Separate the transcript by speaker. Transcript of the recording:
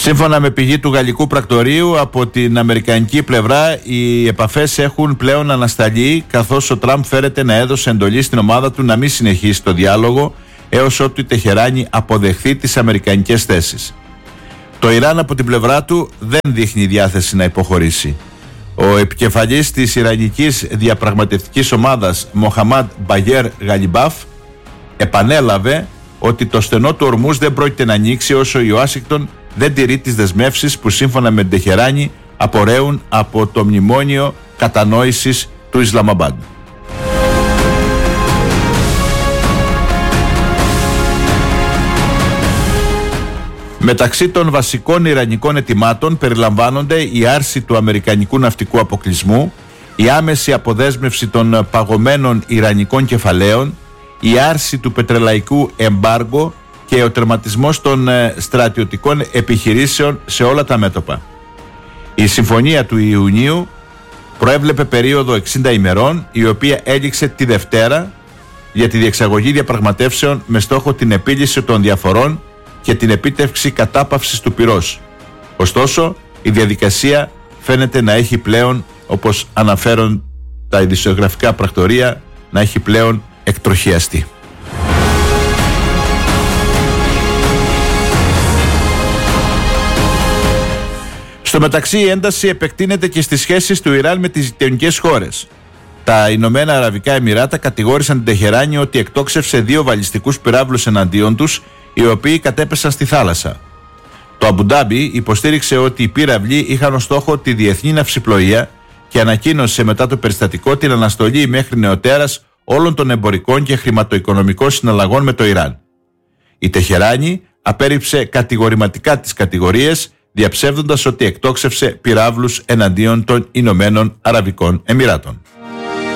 Speaker 1: Σύμφωνα με πηγή του γαλλικού πρακτορείου, από την αμερικανική πλευρά οι επαφές έχουν πλέον ανασταλεί, καθώς ο Τραμπ φέρεται να έδωσε εντολή στην ομάδα του να μην συνεχίσει το διάλογο έως ότου η Τεχεράνη αποδεχθεί τις αμερικανικές θέσεις. Το Ιράν από την πλευρά του δεν δείχνει διάθεση να υποχωρήσει. Ο επικεφαλής της Ιρανικής διαπραγματευτικής ομάδας, Μοχαμάντ Μπαγέρ Γαλιμπάφ, επανέλαβε ότι το στενό του Ορμούζ δεν πρόκειται να ανοίξει όσο η Ουάσιγκτον δεν τηρεί τις δεσμεύσεις που σύμφωνα με την Τεχεράνη απορρέουν από το μνημόνιο κατανόησης του Ισλαμαμπάντ. Μεταξύ των βασικών ιρανικών αιτημάτων περιλαμβάνονται η άρση του αμερικανικού ναυτικού αποκλεισμού, η άμεση αποδέσμευση των παγωμένων ιρανικών κεφαλαίων, η άρση του πετρελαϊκού εμπάργο και ο τερματισμός των στρατιωτικών επιχειρήσεων σε όλα τα μέτωπα. Η συμφωνία του Ιουνίου προέβλεπε περίοδο 60 ημερών, η οποία έληξε τη Δευτέρα για τη διεξαγωγή διαπραγματεύσεων με στόχο την επίλυση των διαφορών και την επίτευξη κατάπαυσης του πυρός. Ωστόσο, η διαδικασία φαίνεται να έχει πλέον, όπως αναφέρουν τα ειδησιογραφικά πρακτορεία, να έχει πλέον εκτροχιαστεί. Στο μεταξύ, η ένταση επεκτείνεται και στις σχέσεις του Ιράν με τις γειτονικές χώρες. Τα Ηνωμένα Αραβικά Εμιράτα κατηγόρησαν την Τεχεράνη ότι εκτόξευσε 2 βαλιστικούς πυράβλους εναντίον τους, οι οποίοι κατέπεσαν στη θάλασσα. Το Αμπουντάμπι υποστήριξε ότι οι πύραυλοι είχαν ως στόχο τη διεθνή ναυσιπλοεία και ανακοίνωσε μετά το περιστατικό την αναστολή μέχρι νεοτέρας όλων των εμπορικών και χρηματοοικονομικών συναλλαγών με το Ιράν. Η Τεχεράνη απέρριψε κατηγορηματικά τις κατηγορίες, διαψεύδοντας ότι εκτόξευσε πυράβλους εναντίον των Ηνωμένων Αραβικών Εμιράτων.